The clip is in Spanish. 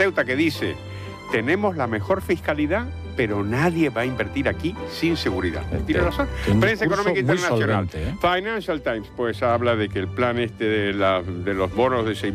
Ceuta, que dice: tenemos la mejor fiscalidad, pero nadie va a invertir aquí sin seguridad. Tiene razón. Prensa Económica Internacional. Solvente, ¿eh? Financial Times, pues habla de que el plan de los bonos de 6